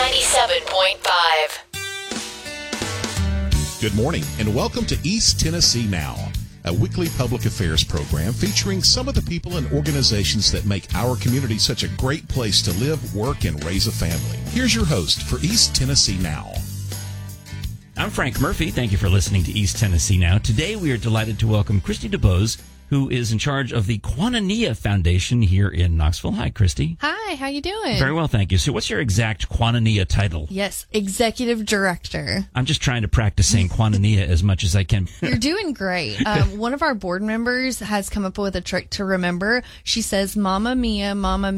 97.5. Good morning and welcome to East Tennessee Now, a weekly public affairs program featuring some of the people and organizations that make our community such a great place to live, work, and raise a family. Here's your host for East Tennessee Now. I'm Frank Murphy. Thank you for listening to East Tennessee Now. Today we are delighted to welcome Christy DuBose, who is in charge of the Koinonia Foundation here in Knoxville. Hi, Christy. Hi, how you doing? Very well, thank you. So what's your exact Koinonia title? Yes, Executive Director. I'm just trying to practice saying Koinonia as much as I can. You're doing great. One of our board members has come up with a trick to remember. She says, Mamma Mia,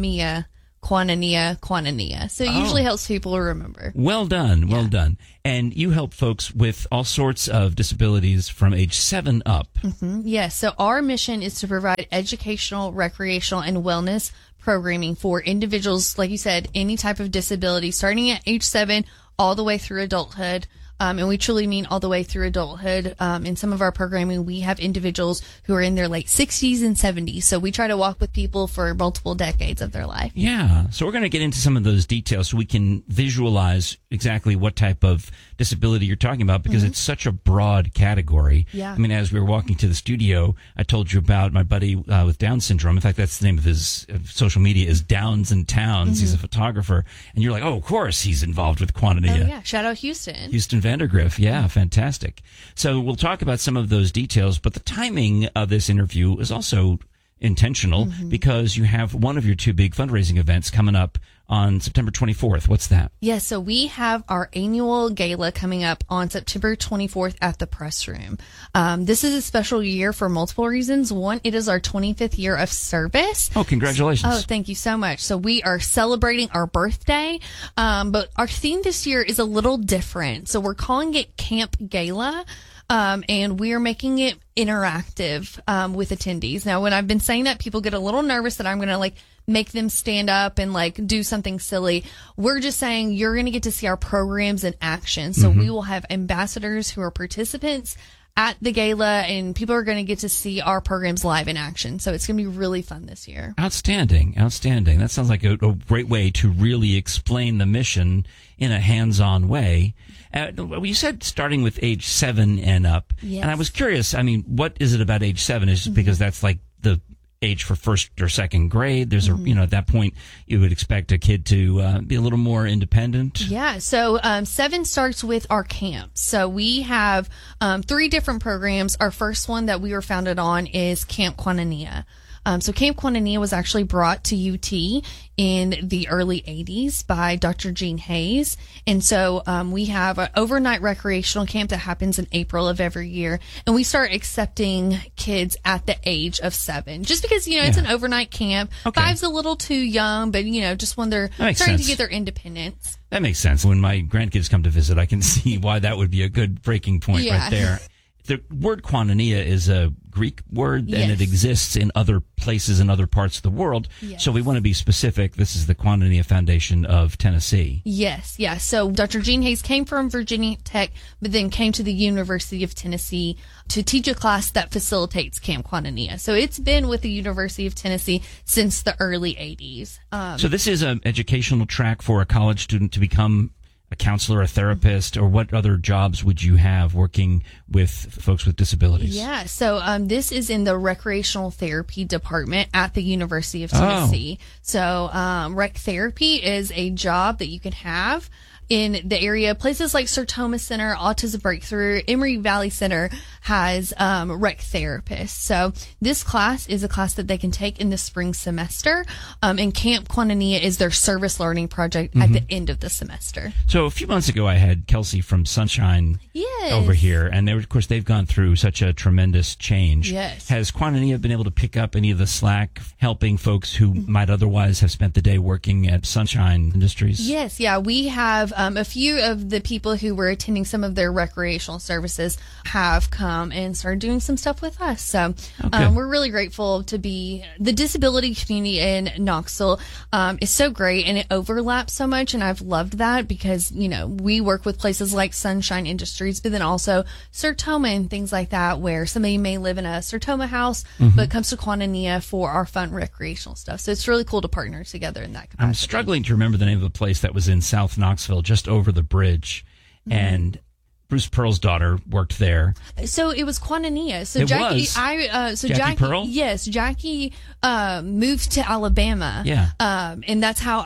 Koinonia, Koinonia. So it usually helps people to remember. Well done, well done. And you help folks with all sorts of disabilities from age 7 up. Mm-hmm. Yes, so our mission is to provide educational, recreational, and wellness programming for individuals, like you said, any type of disability, starting at age 7 all the way through adulthood. And we truly mean all the way through adulthood. In some of our programming, we have individuals who are in their late 60s and 70s. So we try to walk with people for multiple decades of their life. Yeah. So we're going to get into some of those details so we can visualize exactly what type of disability you're talking about, because it's such a broad category. Yeah. I mean, as we were walking to the studio, I told you about my buddy with Down syndrome. In fact, that's the name of his social media is Downs and Towns. He's a photographer. And you're like, oh, of course he's involved with Koinonia. Oh, yeah. Shout out Houston. Houston Vandergriff. Yeah, fantastic. So we'll talk about some of those details, but the timing of this interview is also intentional because you have one of your two big fundraising events coming up on September 24th. What's that? Yes, so we have our annual gala coming up on September 24th at the Press Room. This is a special year for multiple reasons. One, it is our 25th year of service. Oh, congratulations. Oh, thank you so much. So we are celebrating our birthday, but our theme this year is a little different. So we're calling it Camp Gala. And we are making it interactive with attendees. Now, when I've been saying that, people get a little nervous that I'm going to make them stand up and do something silly. We're just saying you're going to get to see our programs in action. So we will have ambassadors who are participants at the gala, and people are going to get to see our programs live in action. So it's going to be really fun this year. Outstanding. Outstanding. That sounds like a great way to really explain the mission in a hands-on way. You said starting with age 7 and up. Yes. And I was curious, I mean, what is it about age 7? Is it because that's like the age for first or second grade? There's at that point, you would expect a kid to be a little more independent. Yeah. So 7 starts with our camps. So we have 3 different programs. Our first one that we were founded on is Camp Koinonia. So Camp Koinonia was actually brought to UT in the early 80s by Dr. Gene Hayes. And so we have an overnight recreational camp that happens in April of every year. And we start accepting kids at the age of 7. Just because, it's an overnight camp. Okay. 5's a little too young, but, just when they're starting to get their independence. That makes sense. When my grandkids come to visit, I can see why that would be a good breaking point right there. The word koinonia is a Greek word, and it exists in other places in other parts of the world. Yes. So we want to be specific. This is the Koinonia Foundation of Tennessee. Yes, yeah. So Dr. Gene Hayes came from Virginia Tech, but then came to the University of Tennessee to teach a class that facilitates Camp Koinonia. So it's been with the University of Tennessee since the early 80s. So this is an educational track for a college student to become a counselor, a therapist, or what other jobs would you have working with folks with disabilities? Yeah, so this is in the recreational therapy department at the University of Tennessee. So rec therapy is a job that you can have in the area. Places like Sertoma Center, Autism Breakthrough, Emory Valley Center has rec therapists. So this class is a class that they can take in the spring semester, and Camp Koinonia is their service learning project at the end of the semester. So a few months ago, I had Kelsey from Sunshine over here, and of course they've gone through such a tremendous change. Yes. Has Koinonia been able to pick up any of the slack, helping folks who might otherwise have spent the day working at Sunshine Industries? Yes, yeah, we have a few of the people who were attending some of their recreational services have come and started doing some stuff with us. So we're really grateful to be the disability community in Knoxville. Is so great, and it overlaps so much, and I've loved that because, you know, we work with places like Sunshine Industries, but then also Sertoma and things like that, where somebody may live in a Sertoma house, but comes to Quintanilla for our fun recreational stuff. So it's really cool to partner together in that capacity. I'm struggling to remember the name of a place that was in South Knoxville, just over the bridge, and Bruce Pearl's daughter worked there. So it was Quintanilla. So It Jackie, was. Jackie Pearl? Yes, Jackie moved to Alabama. Yeah. And that's how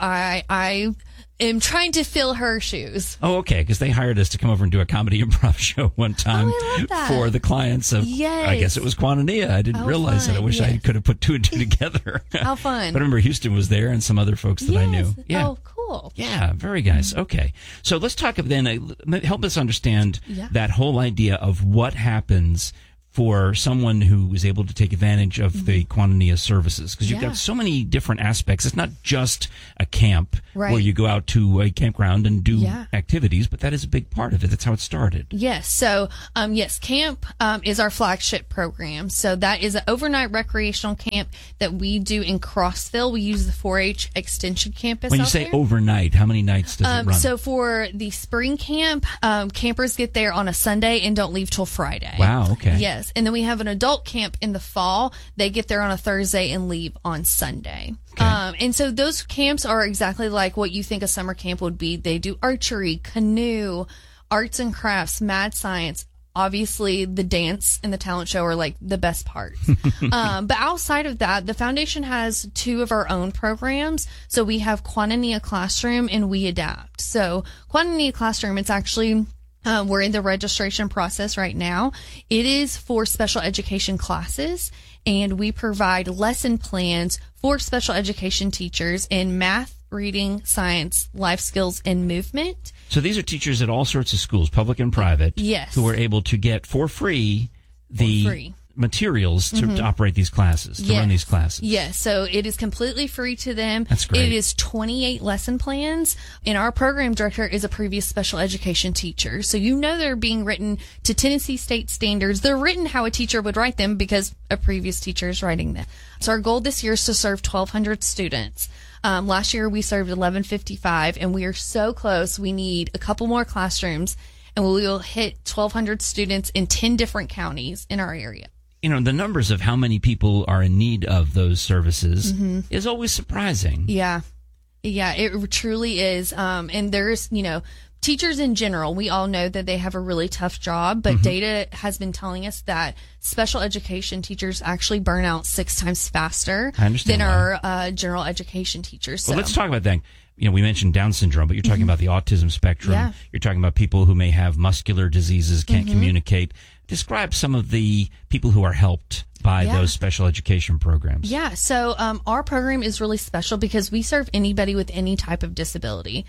I am trying to fill her shoes. Oh, okay, because they hired us to come over and do a comedy improv show one time I love that. for the clients of, Yes. I guess it was Quintanilla. I didn't How realize it. I fun, wish I yes. could have put two and two together. How fun. But I remember Houston was there and some other folks that I knew. Yes. Yeah. Oh, cool. Yeah, very nice. Okay. So let's talk then, help us understand that whole idea of what happens for someone who is able to take advantage of the Quintanilla services. Because you've got so many different aspects. It's not just a camp Right. where you go out to a campground and do Yeah. activities, but that is a big part of it. That's how it started. Yes. So, camp is our flagship program. So that is an overnight recreational camp that we do in Crossville. We use the 4-H Extension Campus. When you out say there. overnight, how many nights does it run? So for the spring camp, campers get there on a Sunday and don't leave till Friday. Wow, okay. Yes. And then we have an adult camp in the fall. They get there on a Thursday and leave on Sunday. Okay. And so those camps are exactly like what you think a summer camp would be. They do archery, canoe, arts and crafts, mad science. Obviously, the dance and the talent show are like the best parts. But outside of that, the foundation has two of our own programs. So we have Quintanilla Classroom and We Adapt. So Quintanilla Classroom, it's actually we're in the registration process right now. It is for special education classes, and we provide lesson plans for special education teachers in math, reading, science, life skills, and movement. So these are teachers at all sorts of schools, public and private, Yes. who are able to get for free the free. materials to operate these classes, to run these classes. Yes, so it is completely free to them. That's great. It is 28 lesson plans, and our program director is a previous special education teacher. So you know they're being written to Tennessee state standards. They're written how a teacher would write them because a previous teacher is writing them. So our goal this year is to serve 1,200 students. Last year we served 1,155, and we are so close. We need a couple more classrooms, and we will hit 1,200 students in 10 different counties in our area. You know, the numbers of how many people are in need of those services is always surprising. Yeah. Yeah, it truly is. And there's, you know, teachers in general, we all know that they have a really tough job, but data has been telling us that special education teachers actually burn out 6 times faster I understand than why. our general education teachers. So. Well, let's talk about that. You know, we mentioned Down syndrome, but you're talking about the autism spectrum. Yeah. You're talking about people who may have muscular diseases, can't communicate. Describe some of the people who are helped by those special education programs. Yeah, so our program is really special because we serve anybody with any type of disability.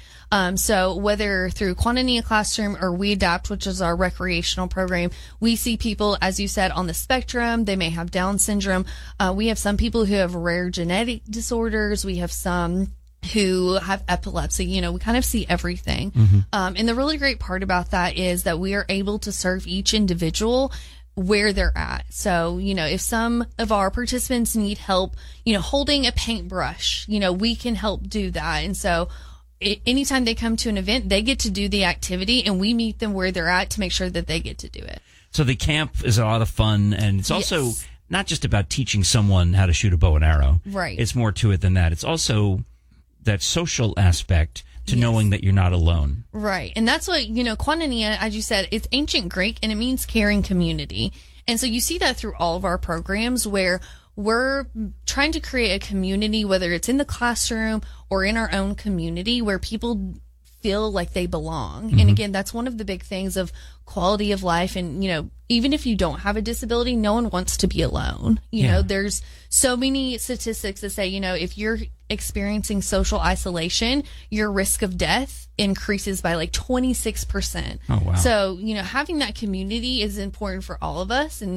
So whether through Quintanilla Classroom or We Adapt, which is our recreational program, we see people, as you said, on the spectrum. They may have Down syndrome. We have some people who have rare genetic disorders. We have some who have epilepsy. You know, we kind of see everything. And the really great part about that is that we are able to serve each individual where they're at. So, you know, if some of our participants need help, you know, holding a paintbrush, you know, we can help do that. And so anytime they come to an event, they get to do the activity, and we meet them where they're at to make sure that they get to do it. So the camp is a lot of fun, and it's also Yes. not just about teaching someone how to shoot a bow and arrow. Right. It's more to it than that. It's also that social aspect to knowing that you're not alone. Right. And that's what, you know, Quintanilla, as you said, it's ancient Greek, and it means caring community. And so you see that through all of our programs where we're trying to create a community, whether it's in the classroom or in our own community, where people feel like they belong. And again, that's one of the big things of quality of life. And, you know, even if you don't have a disability, no one wants to be alone. You know, there's so many statistics that say, you know, if you're experiencing social isolation, your risk of death increases by like 26%. Oh, wow. So, you know, having that community is important for all of us. And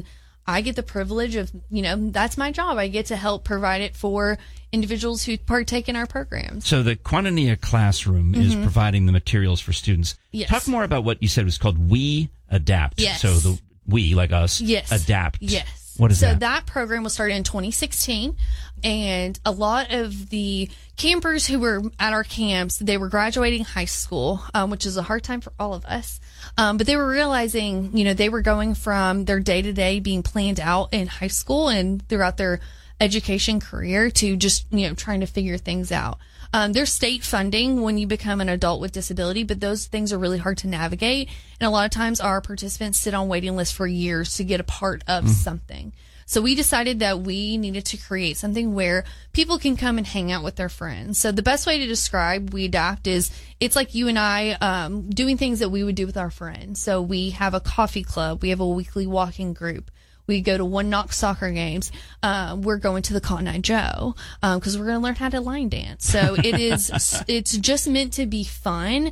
I get the privilege of, that's my job. I get to help provide it for individuals who partake in our programs. So the Koinonia classroom is providing the materials for students. Yes. Talk more about what you said was called We Adapt. Yes. So the we, like us, yes. adapt. Yes. What is that? So that program was started in 2016, and a lot of the campers who were at our camps, they were graduating high school, which is a hard time for all of us. But they were realizing, they were going from their day-to-day being planned out in high school and throughout their education career to just, trying to figure things out. There's state funding when you become an adult with disability, but those things are really hard to navigate. And a lot of times our participants sit on waiting lists for years to get a part of something. So we decided that we needed to create something where people can come and hang out with their friends. So the best way to describe We Adapt is it's like you and I doing things that we would do with our friends. So we have a coffee club. We have a weekly walking group. We go to One Knock soccer games. We're going to the Cotton Eye Joe because we're going to learn how to line dance. So it's just meant to be fun.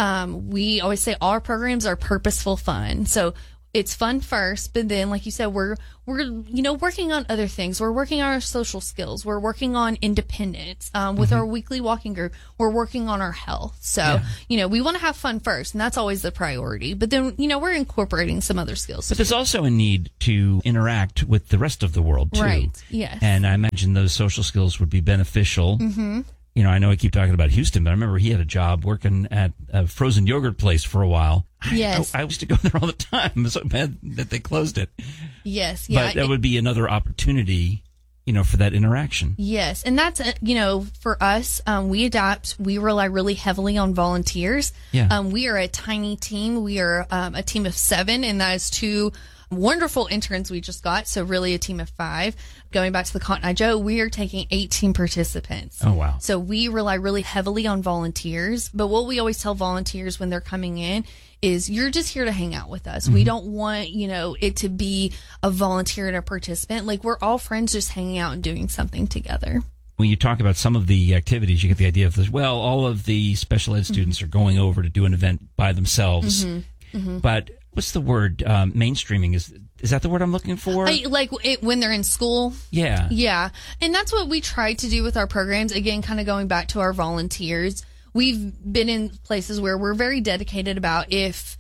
We always say all our programs are purposeful fun. So it's fun first, but then, like you said, we're working on other things. We're working on our social skills. We're working on independence. With our weekly walking group, we're working on our health. So, we want to have fun first, and that's always the priority. But then, we're incorporating some other skills. But there's also a need to interact with the rest of the world, too. Right, yes. And I imagine those social skills would be beneficial. Mm-hmm. I know I keep talking about Houston, but I remember he had a job working at a frozen yogurt place for a while. Yes. I used to go there all the time. I'm so bad that they closed it. Yes. Yeah. But that would be another opportunity, for that interaction. Yes. And that's, for us, We Adapt, we rely really heavily on volunteers. Yeah. We are a tiny team. We are a team of 7, and that is 2 wonderful interns we just got. So really a team of 5. Going back to the Cotton Eye Joe, we are taking 18 participants. Oh, wow. So we rely really heavily on volunteers. But what we always tell volunteers when they're coming in is you're just here to hang out with us. We don't want, it to be a volunteer and a participant. Like, we're all friends just hanging out and doing something together. When you talk about some of the activities, you get the idea of this, well, all of the special ed students are going over to do an event by themselves. But what's the word? Mainstreaming is that the word I'm looking for? When they're in school? Yeah. Yeah. And that's what we try to do with our programs. Again, kind of going back to our volunteers. We've been in places where we're very dedicated about if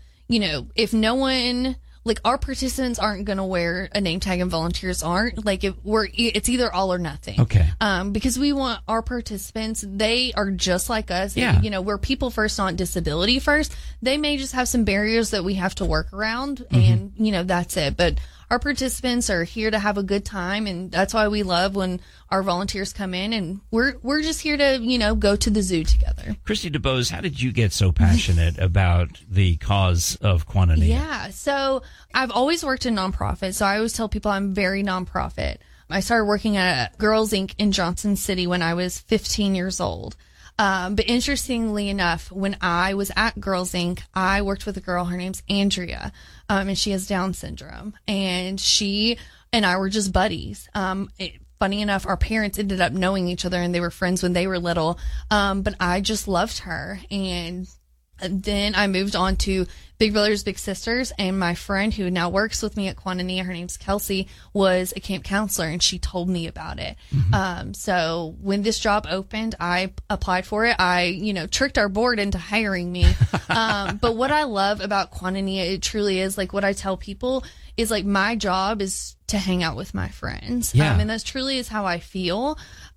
no one, like, our participants aren't going to wear a name tag and volunteers aren't, like, it's either all or nothing. Okay. Because we want our participants, they are just like us. Yeah. We're people first, not disability first. They may just have some barriers that we have to work around, and, that's it. But our participants are here to have a good time, and that's why we love when our volunteers come in, and we're just here to, go to the zoo together. Christy DuBose, how did you get so passionate about the cause of Koinonia? Yeah, so I've always worked in nonprofit, so I always tell people I'm very nonprofit. I started working at Girls Inc. in Johnson City when I was 15 years old. But interestingly enough, when I was at Girls Inc., I worked with a girl, her name's Andrea, and she has Down syndrome, and she and I were just buddies. Funny enough, our parents ended up knowing each other, and they were friends when they were little, but I just loved her, and then I moved on to Big Brothers Big Sisters, and my friend who now works with me at Koinonia, her name's Kelsey, was a camp counselor, and she told me about it. So when this job opened, I applied for it. I, tricked our board into hiring me. But what I love about Koinonia, it truly is, like, what I tell people is, like, my job is to hang out with my friends. Yeah. And that truly is how I feel.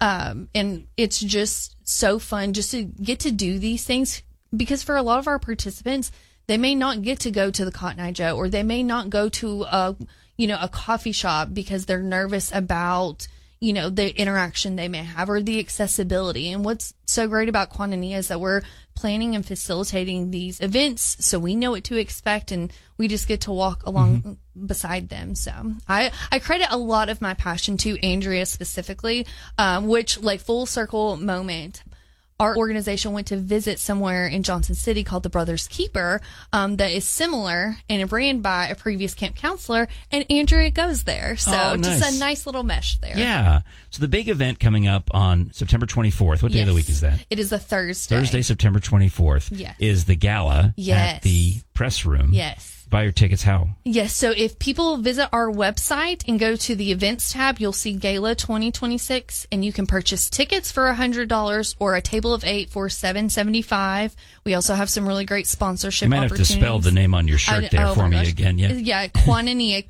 And it's just so fun just to get to do these things, because for a lot of our participants, they may not get to go to the Cotton Eye Joe, or they may not go to a coffee shop because they're nervous about, the interaction they may have or the accessibility. And what's so great about Koinonia is that we're planning and facilitating these events so we know what to expect, and we just get to walk along beside them. So I credit a lot of my passion to Andrea specifically, which, like, full circle moment. Our organization went to visit somewhere in Johnson City called the Brothers Keeper, that is similar and ran by a previous camp counselor, and Andrea goes there. So nice. Just a nice little mesh there. Yeah. So the big event coming up on September 24th. What day of the week is that? It is a Thursday. Thursday, September 24th Yes. is the gala Yes. at the press room. Yes. buy your tickets how? Yes. So if people visit our website and go to the events tab, you'll see Gala 2026, and you can purchase tickets for $100 or a table of 8 for $7.75. We also have some really great sponsorship You might have to spell the name on your shirt there for me again. Yeah, Koinonia,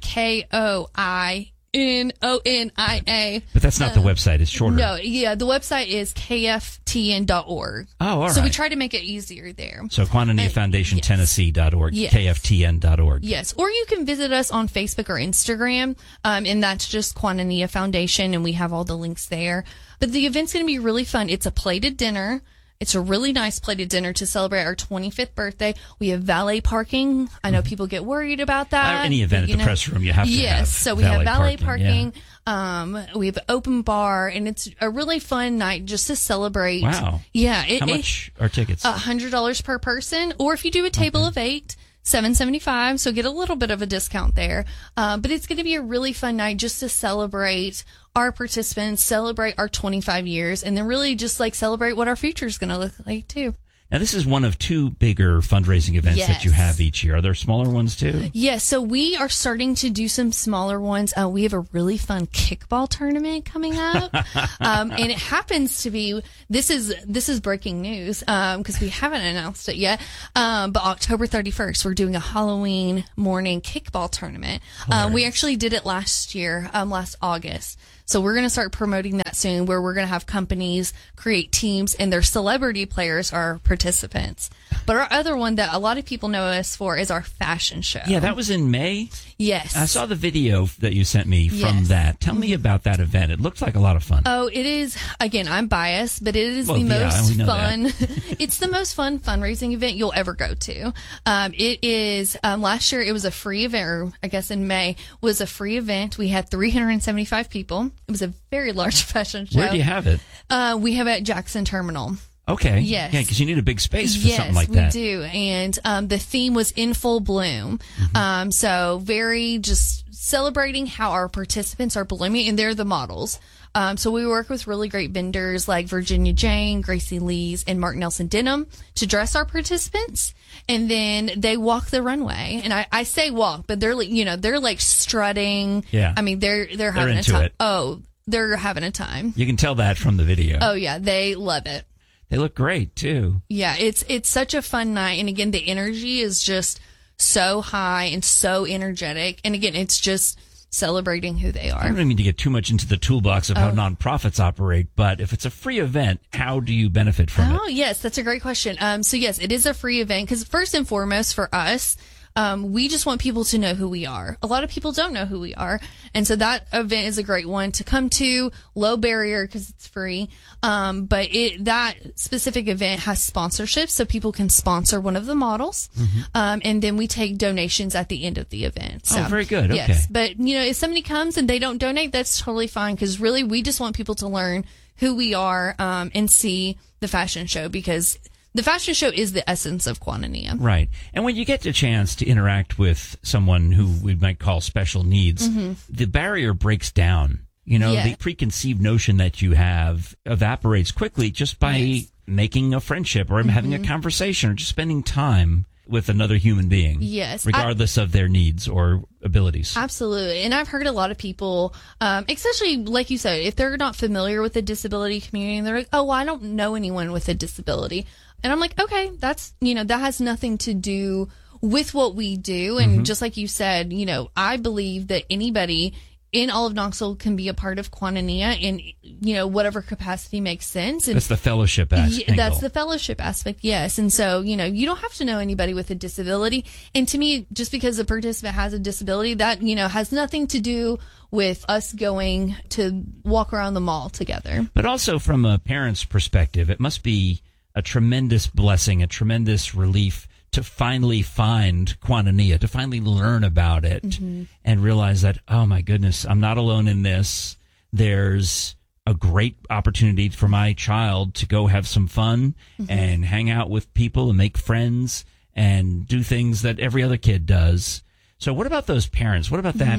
Koinonia. But that's not the website. It's shorter. No, yeah, the website is kftn.org. Oh, all right. So we try to make it easier there. So KoinoniaFoundationTennessee.org, yes. KFTN.org. Yes, or you can visit us on Facebook or Instagram, and that's just Koinonia Foundation, and we have all the links there. But the event's going to be really fun. It's a plated dinner. It's a really nice plated dinner to celebrate our 25th birthday. We have valet parking. I know people get worried about that. Any event at the press room, you have to have Yes, so we have valet parking. Yeah. We have an open bar, and it's a really fun night just to celebrate. Wow. Yeah. How much are tickets? $100 per person, or if you do a table of 8, $7.75, so get a little bit of a discount there. But it's going to be a really fun night just to celebrate our participants, celebrate our 25 years, and then really just like celebrate what our future is going to look like too. Now, this is one of 2 bigger fundraising events Yes. that you have each year. Are there smaller ones too? Yes, so we are starting to do some smaller ones. We have a really fun kickball tournament coming up, and it happens to be this is breaking news because we haven't announced it yet. But October 31st, we're doing a Halloween morning kickball tournament. We actually did it last year, last August. So we're going to start promoting that soon, where we're going to have companies create teams and their celebrity players are participants. But our other one that a lot of people know us for is our fashion show. Yeah, that was in May. Yes. I saw the video that you sent me from that. Tell me about that event. It looked like a lot of fun. Oh, it is. Again, I'm biased, but it is Well, the yeah, most we know fun. It's the most fun fundraising event you'll ever go to. It is, last year it was a free event, or I guess in May was a free event. We had 375 people. It was a very large fashion show. Where do you have it? We have it at Jackson Terminal. Okay. Yes. Yeah, because you need a big space for something like that. Yes, we do. And the theme was in full bloom. So very just celebrating how our participants are blooming, and they're the models. So we work with really great vendors like Virginia Jane, Gracie Lees, and Mark Nelson Denim to dress our participants. And then they walk the runway. And I say walk, but they're like, they're like strutting. Yeah. I mean, they're having a into time. it. Oh, they're having a time. You can tell that from the video. Oh yeah. They love it. They look great too. Yeah, it's such a fun night, and again, the energy is just so high and so energetic, and again, it's just celebrating who they I are. don't mean to get too much into the toolbox of how nonprofits operate, but if it's a free event, how do you benefit from it? Oh, yes, that's a great question. So yes, it is a free event because first and foremost for us, we just want people to know who we are. A lot of people don't know who we are. And so that event is a great one to come to, low barrier because it's free. But that specific event has sponsorships, so people can sponsor one of the models. And then we take donations at the end of the event. So, very good. Okay. Yes. But, if somebody comes and they don't donate, that's totally fine because really we just want people to learn who we are, and see the fashion show because the fashion show is the essence of Koinonia. Right. And when you get the chance to interact with someone who we might call special needs, the barrier breaks down. The preconceived notion that you have evaporates quickly just by making a friendship or having a conversation or just spending time with another human being. Yes. Regardless of their needs or abilities. Absolutely. And I've heard a lot of people, especially like you said, if they're not familiar with the disability community and they're like, oh, well, I don't know anyone with a disability. And I'm like, okay, that's, that has nothing to do with what we do. And just like you said, I believe that anybody in all of Knoxville can be a part of Koinonia in, whatever capacity makes sense. And that's the fellowship aspect. That's the fellowship aspect, yes. And so, you don't have to know anybody with a disability. And to me, just because a participant has a disability, that, has nothing to do with us going to walk around the mall together. But also from a parent's perspective, it must be a tremendous blessing, a tremendous relief to finally find Koinonia, to finally learn about it and realize that, oh my goodness, I'm not alone in this. There's a great opportunity for my child to go have some fun and hang out with people and make friends and do things that every other kid does. So what about those parents? What about that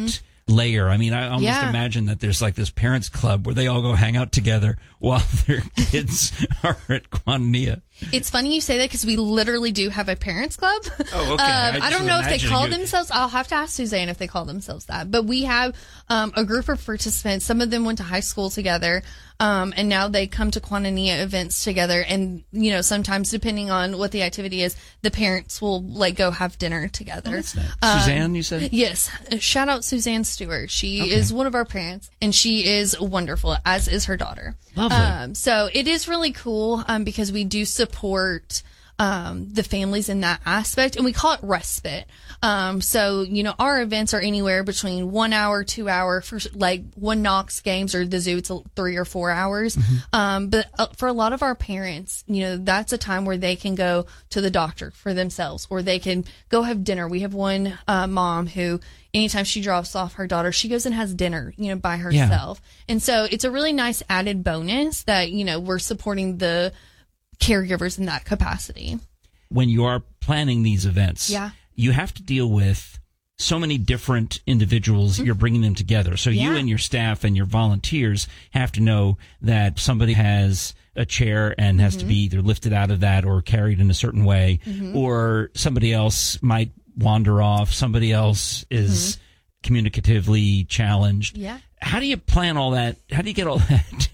layer. I mean, I almost Yeah. imagine that there's like this parents club where they all go hang out together while their kids are at Quanania. It's funny you say that because we literally do have a parents club. Oh, okay. I don't know if they call you- themselves. I'll have to ask Suzanne if they call themselves that. But we have a group of participants. Some of them went to high school together, and now they come to Quanania events together. And you know, sometimes depending on what the activity is, the parents will like go have dinner together. That's nice. Suzanne, you said? Yes. Shout out Suzanne Stewart. She is one of our parents, and she is wonderful, as is her daughter. Lovely. So it is really cool because we do support the families in that aspect, and we call it respite. So, you know, our events are anywhere between 1 hour, 2 hour for like one Knox games or the zoo. It's 3 or 4 hours. But for a lot of our parents, you know, that's a time where they can go to the doctor for themselves, or they can go have dinner. We have one mom who anytime she drops off her daughter, she goes and has dinner, you know, by herself. And so it's a really nice added bonus that, you know, we're supporting the caregivers in that capacity. When you are planning these events, Yeah. you have to deal with so many different individuals. You're bringing them together. So you Yeah. and your staff and your volunteers have to know that somebody has a chair and has to be either lifted out of that or carried in a certain way, or somebody else might wander off. Somebody else is communicatively challenged. Yeah. How do you plan all that? How do you get all that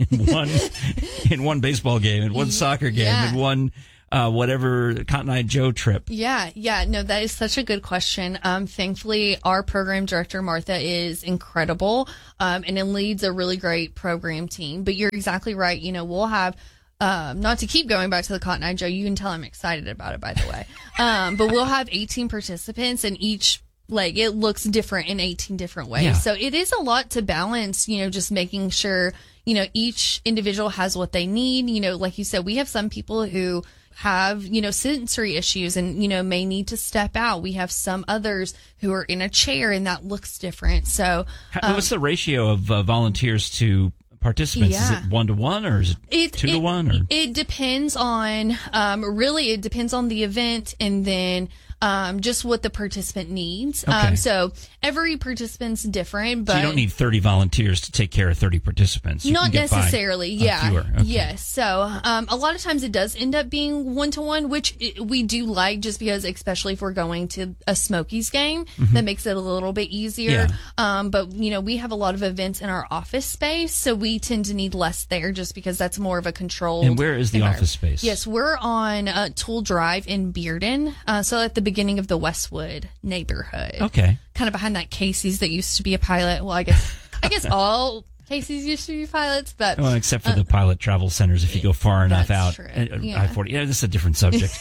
in one baseball game, in one soccer game, Yeah. in one whatever Cotton Eye Joe trip? Yeah. No, that is such a good question. Thankfully, our program director, Martha, is incredible, and it leads a really great program team. But you're exactly right. You know, we'll have, not to keep going back to the Cotton Eye Joe, you can tell I'm excited about it, by the way. But we'll have 18 participants, and each, like, it looks different in 18 different ways. Yeah. So it is a lot to balance, you know, just making sure, you know, each individual has what they need. You know, like you said, we have some people who have, you know, sensory issues and, you know, may need to step out. We have some others who are in a chair and that looks different. So What's the ratio of volunteers to participants? Is Yeah. it 1-to-1 or is it 2-to-1? Or It depends on, really, it depends on the event and then just what the participant needs. Okay. So every participant's different, but so you don't need 30 volunteers to take care of 30 participants. You not can get by necessarily. on Yeah. fewer. Okay. Yes. So, a lot of times it does end up being 1-to-1, which we do like just because, especially if we're going to a Smokies game, that makes it a little bit easier. But you know, we have a lot of events in our office space, so we tend to need less there just because that's more of a controlled. And where is the environment. office space? Yes, we're on Tool Drive in Bearden. So at the beginning of the Westwood neighborhood. Okay. Kind of behind that Casey's that used to be a pilot. Well, I guess all Casey's used to be pilots, but Well, except for the pilot travel centers, if you go far enough that's out. true. Yeah. I-40. Yeah, this is a different subject.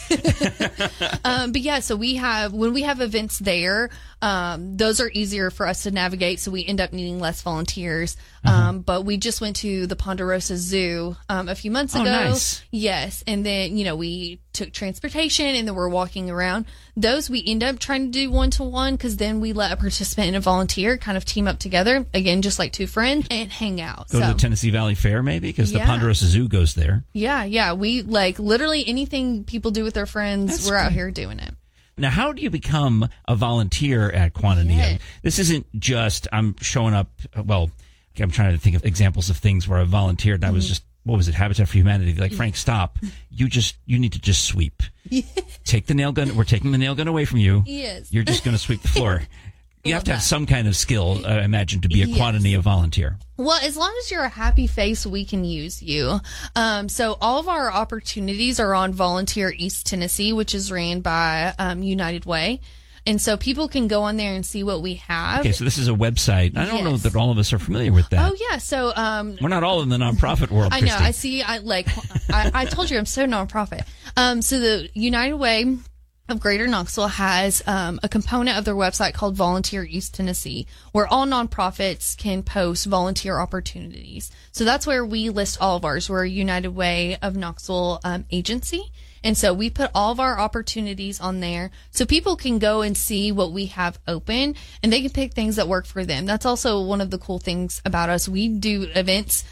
but yeah, so when we have events there, those are easier for us to navigate. So we end up needing less volunteers. But we just went to the Ponderosa Zoo, a few months Oh, ago. nice. Yes. And then, you know, we took transportation and then we're walking around. Those we end up trying to do 1-to-1 because then we let a participant and a volunteer kind of team up together, again, just like two friends, and hang out. Go to the Tennessee Valley Fair, maybe, because the Yeah. Ponderosa Zoo goes there. Yeah. We like literally anything people do with their friends, That's we're out great. here doing it. Now, how do you become a volunteer at Quanania? Yeah. This isn't just I'm showing up. Well, I'm trying to think of examples of things where I volunteered and I was just, what was it, Habitat for Humanity? Like, Frank, stop. You need to just sweep. Take the nail gun. We're taking the nail gun away from you. Yes. You're just going to sweep the floor. You have to have that. some kind of skill, I imagine, to be a Yes. Quanania volunteer. Well, as long as you're a happy face, we can use you. So all of our opportunities are on Volunteer East Tennessee, which is ran by United Way. And so people can go on there and see what we have. Okay, so this is a website. I don't know Yes. that all of us are familiar with that. Oh, yeah. So We're not all in the nonprofit world, I know. Christy. I see. I told you I'm so nonprofit. So the United Way of Greater Knoxville has a component of their website called Volunteer East Tennessee, where all nonprofits can post volunteer opportunities. So that's where we list all of ours. We're a United Way of Knoxville agency. And so we put all of our opportunities on there so people can go and see what we have open and they can pick things that work for them. That's also one of the cool things about us. We do events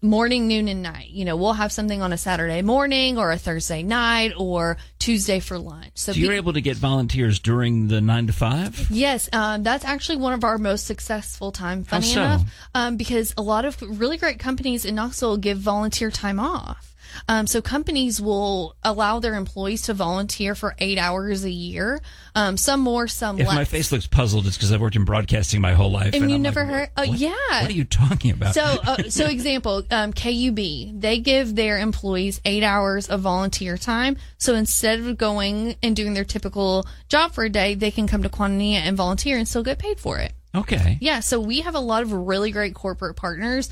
morning, noon, and night. We'll have something on a Saturday morning or a Thursday night or Tuesday for lunch. So you're able to get volunteers during the 9 to 5? Yes, that's actually one of our most successful time. Funny enough, because a lot of really great companies in Knoxville give volunteer time off. So companies will allow their employees to volunteer for 8 hours a year. Some more, some less. If my face looks puzzled, it's because I've worked in broadcasting my whole life. And you never heard? Yeah. What are you talking about? So example, KUB, they give their employees 8 hours of volunteer time. So instead of going and doing their typical job for a day, they can come to Quintanilla and volunteer and still get paid for it. Okay. Yeah, so we have a lot of really great corporate partners.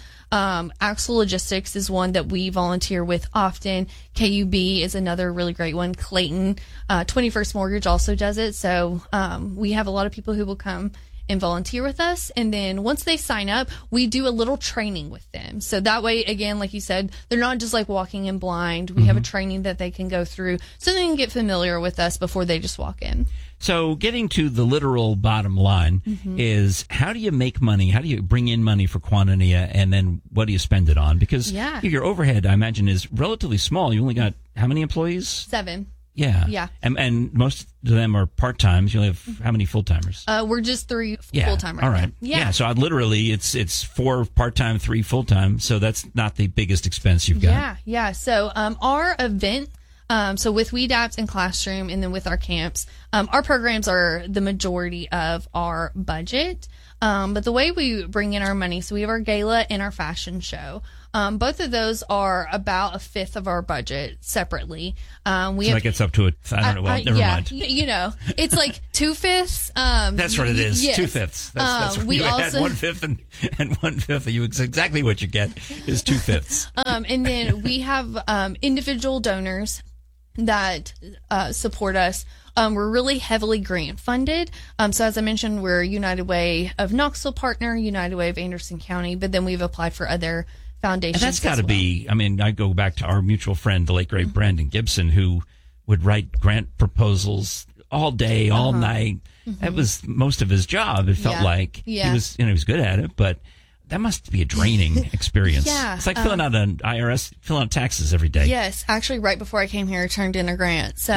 Axle Logistics is one that we volunteer with often. KUB is another really great one. Clayton, 21st Mortgage also does it. So we have a lot of people who will come and volunteer with us. And then once they sign up, we do a little training with them. So that way, again, like you said, they're not just like walking in blind. We have a training that they can go through so they can get familiar with us before they just walk in. So getting to the literal bottom line is, how do you make money? How do you bring in money for Quintanilla, and then what do you spend it on? Because your overhead, I imagine, is relatively small. You only got how many employees? 7. Yeah. Yeah. And most of them are part-times. You only have how many full-timers? We're just 3 full-time right all right. now. Yeah. So literally it's 4 part-time, 3 full-time. So that's not the biggest expense you've got. Yeah. So our event, so with WeDAPS and Classroom, and then with our camps, our programs are the majority of our budget. But the way we bring in our money, so we have our gala and our fashion show. Both of those are about a fifth of our budget separately. So that gets up to I don't know. Well, never mind. It's like 2/5. That's what it is. Yes. 2/5. That's what we you also had 1/5 and 1/5. You exactly what you get is 2/5. And then we have individual donors that support us. We're really heavily grant funded. So as I mentioned, we're United Way of Knoxville partner, United Way of Anderson County, but then we've applied for other foundations. And that's got to be, I go back to our mutual friend, the late great Brandon Gibson, who would write grant proposals all day, all night. That was most of his job. It felt like he was good at it, but that must be a draining experience. Yeah. It's like filling out filling out taxes every day. Yes. Actually, right before I came here, I turned in a grant. So,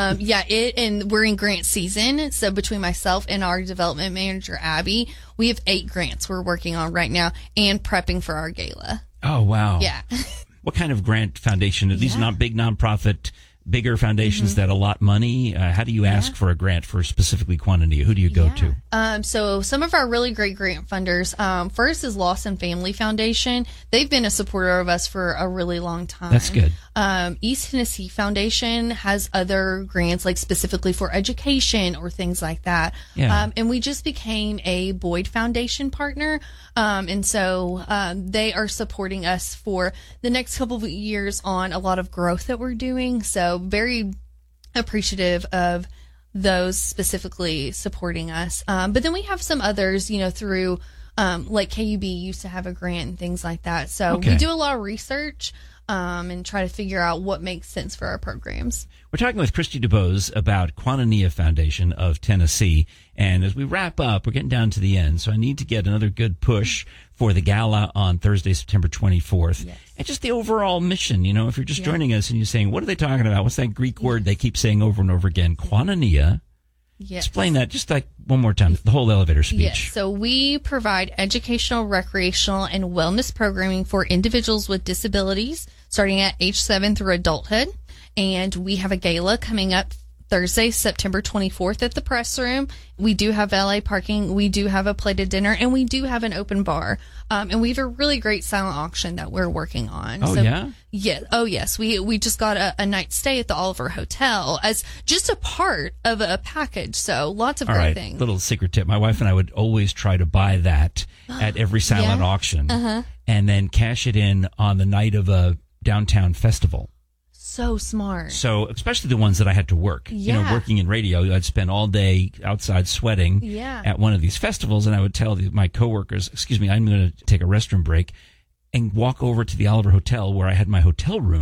and we're in grant season. So between myself and our development manager, Abby, we have 8 grants we're working on right now and prepping for our gala. Oh, wow. Yeah. What kind of grant foundation? Are these not big nonprofit, bigger foundations that allot money? How do you ask for a grant for specifically Quintanilla? Who do you go to? So some of our really great grant funders, first is Lost and Family Foundation. They've been a supporter of us for a really long time. That's good. East Tennessee Foundation has other grants, like specifically for education or things like that. Yeah. And we just became a Boyd Foundation partner. And so they are supporting us for the next couple of years on a lot of growth that we're doing. So very appreciative of those specifically supporting us. But then we have some others, through like KUB used to have a grant and things like that. So we do a lot of research and try to figure out what makes sense for our programs. We're talking with Christy DuBose about Quintanilla Foundation of Tennessee. And as we wrap up, we're getting down to the end. So I need to get another good push for the gala on Thursday, September 24th. Yes. And just the overall mission, if you're just joining us and you're saying, what are they talking about? What's that Greek word they keep saying over and over again? Quintanilla. Yes. Explain that just like one more time, the whole elevator speech. Yes. So we provide educational, recreational, and wellness programming for individuals with disabilities starting at age 7 through adulthood. And we have a gala coming up Thursday, September 24th at the press room. We do have valet parking. We do have a plated dinner, and we do have an open bar. And we have a really great silent auction that we're working on. Oh, yeah? Yeah. Oh, yes. We just got a night stay at the Oliver Hotel as just a part of a package. So lots of great things. Little secret tip. My wife and I would always try to buy that at every silent auction and then cash it in on the night of a downtown festival. So smart. So, especially the ones that I had to work. Yeah. Working in radio, I'd spend all day outside sweating at one of these festivals, and I would tell my coworkers, excuse me, I'm going to take a restroom break, and walk over to the Oliver Hotel where I had my hotel room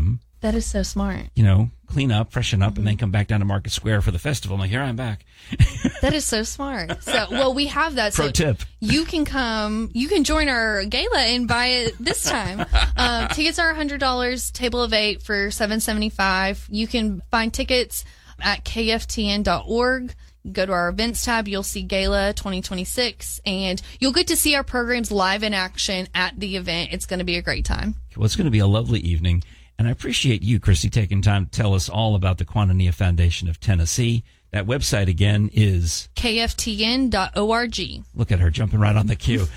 That is so smart. Clean up, freshen up, and then come back down to Market Square for the festival. I'm like, here I'm back. That is so smart. So, we have that. Pro tip. You can join our gala and buy it this time. Tickets are $100, table of 8 for $7.75. You can find tickets at kftn.org. Go to our events tab. You'll see Gala 2026, and you'll get to see our programs live in action at the event. It's going to be a great time. Well, it's going to be a lovely evening. And I appreciate you, Christy, taking time to tell us all about the Koinonia Foundation of Tennessee. That website, again, is kftn.org. Look at her jumping right on the cue.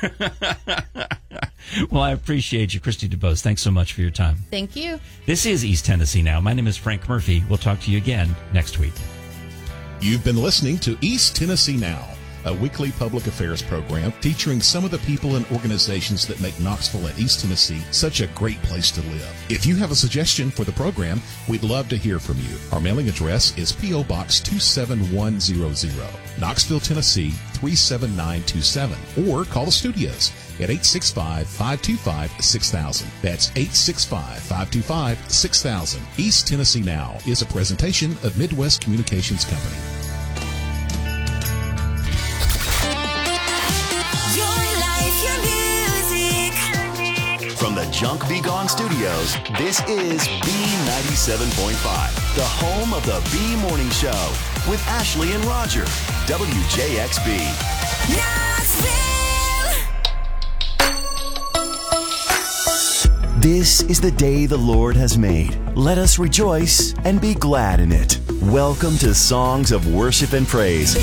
Well, I appreciate you, Christy DuBose. Thanks so much for your time. Thank you. This is East Tennessee Now. My name is Frank Murphy. We'll talk to you again next week. You've been listening to East Tennessee Now, a weekly public affairs program featuring some of the people and organizations that make Knoxville and East Tennessee such a great place to live. If you have a suggestion for the program, we'd love to hear from you. Our mailing address is P.O. Box 27100, Knoxville, Tennessee 37927, or call the studios at 865-525-6000. That's 865-525-6000. East Tennessee Now is a presentation of Midwest Communications Company. From the Junk Be Gone Studios, this is B97.5, the home of the B Morning Show with Ashley and Roger, WJXB. Knoxville! This is the day the Lord has made. Let us rejoice and be glad in it. Welcome to Songs of Worship and Praise.